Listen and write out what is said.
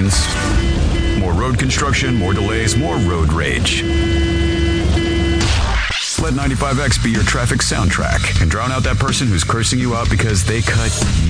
means more road construction, more delays, more road rage. Let 95X be your traffic soundtrack and drown out that person who's cursing you out because they cut you